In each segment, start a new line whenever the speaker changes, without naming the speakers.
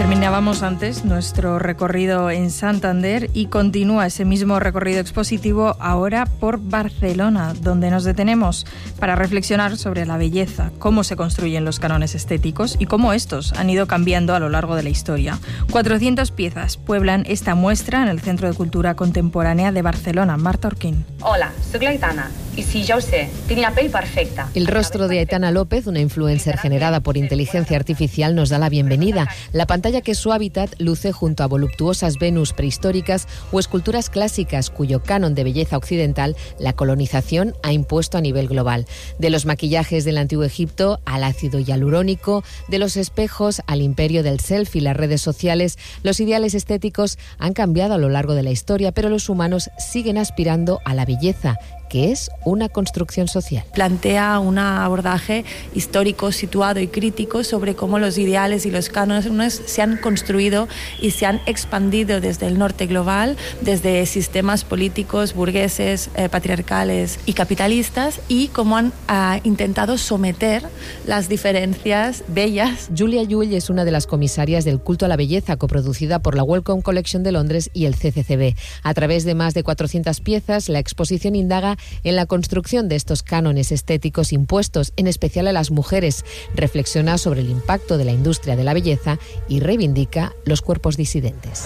Terminábamos antes nuestro recorrido en Santander y continúa ese mismo recorrido expositivo ahora por Barcelona, donde nos detenemos para reflexionar sobre la belleza, cómo se construyen los cánones estéticos y cómo estos han ido cambiando a lo largo de la historia. 400 piezas pueblan esta muestra en el Centro de Cultura Contemporánea de Barcelona. Marta Orquín.
Hola, soy Aitana y sí, ya ho sé, tenía la pell perfecta.
El rostro de Aitana López, una influencer generada por inteligencia artificial, nos da la bienvenida. La pantalla que es su hábitat luce junto a voluptuosas Venus prehistóricas o esculturas clásicas cuyo canon de belleza occidental la colonización ha impuesto a nivel global. De los maquillajes del antiguo Egipto al ácido hialurónico, de los espejos al imperio del selfie, las redes sociales, los ideales estéticos han cambiado a lo largo de la historia, pero los humanos siguen aspirando a la belleza, que es una construcción social.
Plantea un abordaje histórico, situado y crítico sobre cómo los ideales y los cánones se han construido y se han expandido desde el norte global, desde sistemas políticos, burgueses, patriarcales y capitalistas, y cómo han intentado someter las diferencias bellas.
Julia Llull es una de las comisarias del culto a la belleza, coproducida por la Wellcome Collection de Londres y el CCCB. A través de más de 400 piezas, la exposición indaga en la construcción de estos cánones estéticos impuestos, en especial a las mujeres, reflexiona sobre el impacto de la industria de la belleza y reivindica los cuerpos disidentes.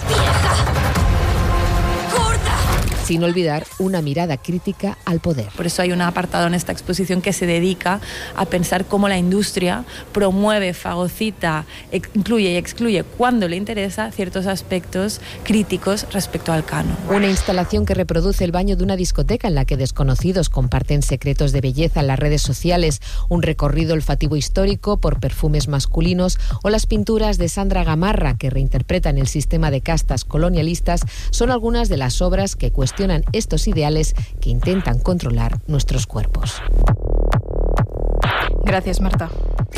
Sin olvidar una mirada crítica al poder.
Por eso hay un apartado en esta exposición que se dedica a pensar cómo la industria promueve, fagocita, incluye y excluye cuando le interesa ciertos aspectos críticos respecto al canon.
Una instalación que reproduce el baño de una discoteca en la que desconocidos comparten secretos de belleza en las redes sociales, un recorrido olfativo histórico por perfumes masculinos o las pinturas de Sandra Gamarra que reinterpretan el sistema de castas colonialistas son algunas de las obras que cuestionan estos ideales que intentan controlar nuestros cuerpos.
Gracias, Marta.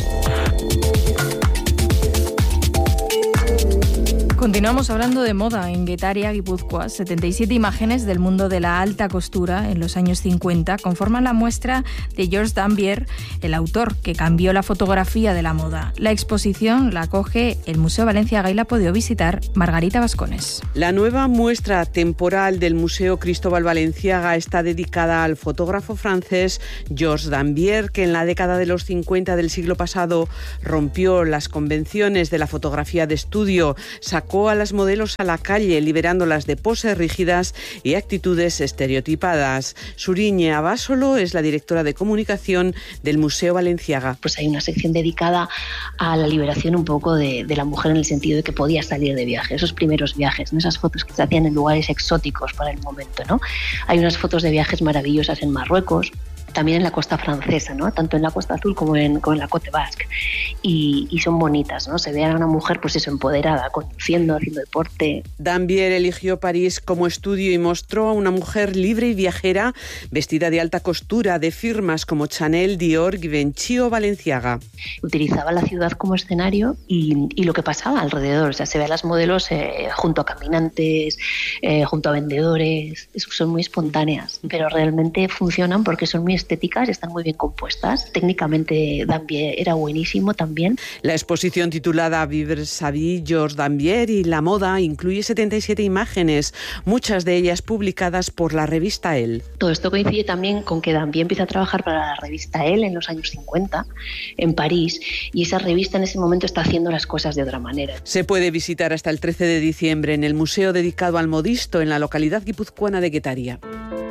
Continuamos hablando de moda en Getaria, Guipúzcoa. 77 imágenes del mundo de la alta costura en los años 50 conforman la muestra de Georges Dambier, el autor que cambió la fotografía de la moda. La exposición la acoge el Museo Balenciaga y la ha podido visitar Margarita Vascones.
La nueva muestra temporal del Museo Cristóbal Balenciaga está dedicada al fotógrafo francés Georges Dambier, que en la década de los 50 del siglo pasado rompió las convenciones de la fotografía de estudio, sacó a las modelos a la calle, liberándolas de poses rígidas y actitudes estereotipadas. Suriñe Abasolo es la directora de comunicación del Museo Balenciaga.
Pues hay una sección dedicada a la liberación un poco de la mujer, en el sentido de que podía salir de viaje, esos primeros viajes, ¿no? Esas fotos que se hacían en lugares exóticos para el momento, ¿no? Hay unas fotos de viajes maravillosas en Marruecos, también en la costa francesa, ¿no? Tanto en la Costa Azul como en la Côte Basque, y son bonitas, ¿no? Se ve a una mujer, pues eso, empoderada, conduciendo, haciendo deporte.
Dambier eligió París como estudio y mostró a una mujer libre y viajera, vestida de alta costura, de firmas como Chanel, Dior, Givenchy o Balenciaga.
Utilizaba la ciudad como escenario y lo que pasaba alrededor, o sea, se ve a las modelos junto a caminantes, junto a vendedores, son muy espontáneas, pero realmente funcionan porque son muy estéticas, están muy bien compuestas. Técnicamente Dambier era buenísimo también.
La exposición titulada Vivre sa vie, Georges Dambier y la moda incluye 77 imágenes, muchas de ellas publicadas por la revista Elle.
Todo esto coincide también con que Dambier empieza a trabajar para la revista Elle en los años 50 en París, y esa revista en ese momento está haciendo las cosas de otra manera.
Se puede visitar hasta el 13 de diciembre en el museo dedicado al modisto en la localidad guipuzcoana de Getaria.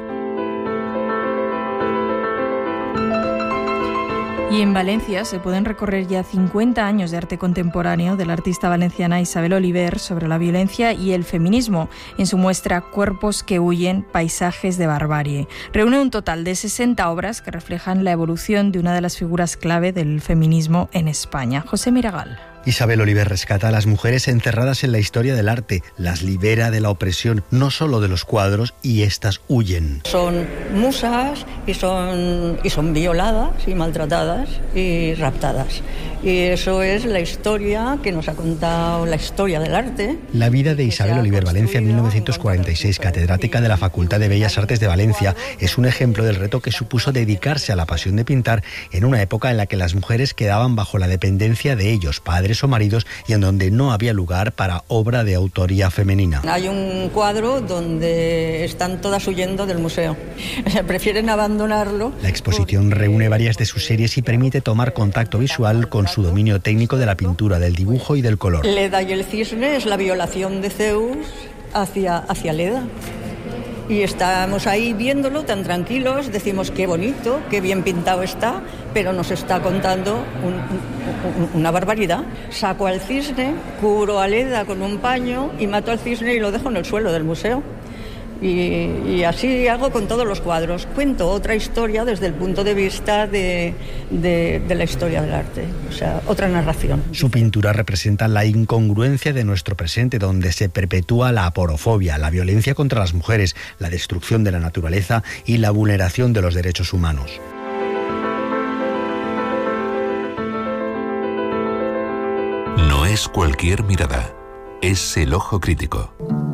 Y en Valencia se pueden recorrer ya 50 años de arte contemporáneo de la artista valenciana Isabel Oliver sobre la violencia y el feminismo en su muestra Cuerpos que huyen, paisajes de barbarie. Reúne un total de 60 obras que reflejan la evolución de una de las figuras clave del feminismo en España. José Miragal.
Isabel Oliver rescata a las mujeres encerradas en la historia del arte, las libera de la opresión, no solo de los cuadros, y éstas huyen.
Son musas y son violadas y maltratadas y raptadas. Y eso es la historia que nos ha contado la historia del arte.
La vida de Isabel Oliver Valencia en 1946, catedrática de la Facultad de Bellas Artes de Valencia, es un ejemplo del reto que supuso dedicarse a la pasión de pintar en una época en la que las mujeres quedaban bajo la dependencia de ellos, padres mujeres o maridos y en donde no había lugar para obra de autoría femenina.
Hay un cuadro donde están todas huyendo del museo. Prefieren abandonarlo.
La exposición reúne varias de sus series y permite tomar contacto visual con su dominio técnico de la pintura, del dibujo y del color.
Leda y el cisne es la violación de Zeus hacia Leda. Y estamos ahí viéndolo tan tranquilos, decimos qué bonito, qué bien pintado está, pero nos está contando una barbaridad. Saco al cisne, cubro a Leda con un paño y mato al cisne y lo dejo en el suelo del museo. Y así hago con todos los cuadros. Cuento otra historia desde el punto de vista de la historia del arte, o sea, otra narración.
Su pintura representa la incongruencia de nuestro presente, donde se perpetúa la aporofobia, la violencia contra las mujeres, la destrucción de la naturaleza y la vulneración de los derechos humanos.
No es cualquier mirada, es el ojo crítico.